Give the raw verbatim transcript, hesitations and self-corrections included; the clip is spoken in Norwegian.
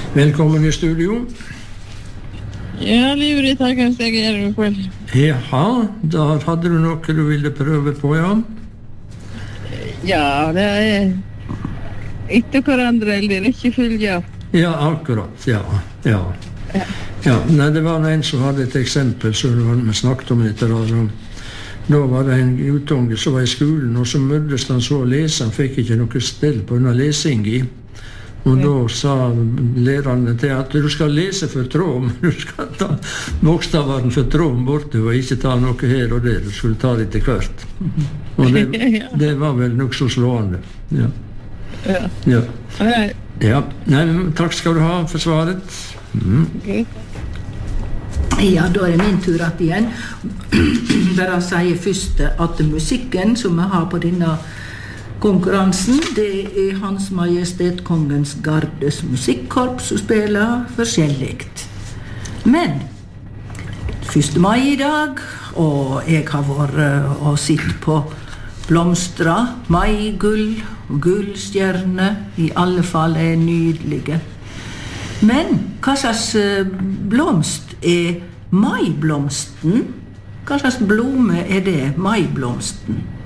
Velkommen i studio. Ja, livlig takk, jeg gjør det selv. Jaha, da hadde du noe du ville prøve på, ja? Ja, det er etter hverandre, eller ikke følge. Ja, akkurat, ja, ja. Ja, nei, det var en som hadde et eksempel, som vi snakket om litt. Da var det en utunge som var i skolen, og så møddes han så å lese, han fikk ikke noe stell på denne lesing i. Og da sa læreren til at du skal lese for tråden, du skal ta bokstavene for tråden borte, og ikke ta noe her og der, du skulle ta det til hvert. Og det, det var vel nok så slående, ja. Ja. Ja. Ja. Nei, takk skal du ha for svaret. Mm. Okay. Ja, da er det min tur at igjen. Bare sier først at musikken som vi har på denne konkurransen, det er Hans Majestet Kongens Gardes musikkorps som spiller forskjelligt. Men første mai i dag, og jeg har vært og sitt på blomstra, maigull og gullstjerne, i alle fall er nydelige. Men hva slags blomst er maiblomsten? Hva slags blome er det, maiblomsten?